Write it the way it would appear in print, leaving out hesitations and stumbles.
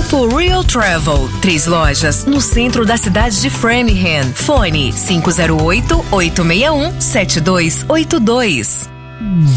Grupo Real Travel, 3 lojas no centro da cidade de Framingham. Fone 508-861-7282.